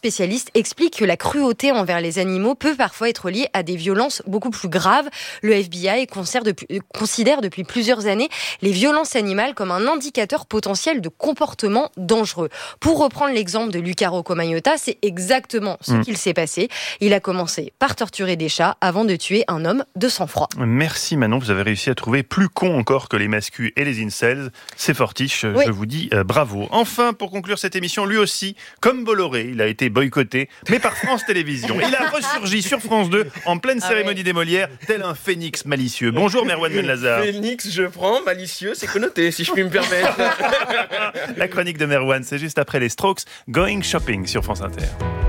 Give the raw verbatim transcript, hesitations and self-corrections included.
spécialistes expliquent que la cruauté envers les animaux peut parfois être liée à des violences beaucoup plus graves. Le F B I considère depuis plusieurs années les violences animales comme un indicateur potentiel de comportement dangereux. Pour reprendre l'exemple de Luca Rocco Magnotta, c'est exactement ce mmh. qu'il s'est passé. Il a commencé par torturer des chats avant de tuer un homme de sang-froid. Merci Manon, vous avez réussi à trouver plus con encore que les mascus et les incels. C'est fortiche, oui. Je vous dis euh, bravo. Enfin, pour conclure cette émission, lui aussi, comme Bolloré, il a été boycotté, mais par France Télévisions. Il a ressurgi sur France deux en pleine ah cérémonie ouais. des Molières, tel un phénix malicieux. Bonjour Merwan Ben-Lazar. Phénix, je prends, malicieux, c'est connoté, si je puis me permettre. La chronique de Merwan, c'est juste après les Strokes, Going Shopping sur France Inter.